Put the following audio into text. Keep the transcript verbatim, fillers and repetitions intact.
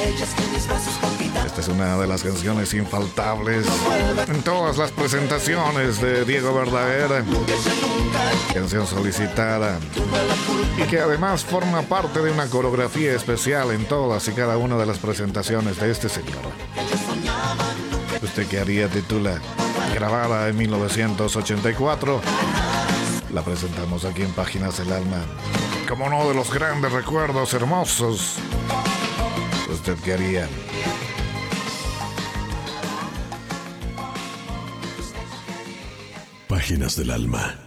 Esta es una de las canciones infaltables en todas las presentaciones de Diego Verdaguer. Canción solicitada y que además forma parte de una coreografía especial en todas y cada una de las presentaciones de este señor. ¿Usted qué haría? Titula, grabada en mil novecientos ochenta y cuatro. La presentamos aquí en Páginas del Alma como uno de los grandes recuerdos hermosos. ¿Usted qué haría? Páginas del Alma.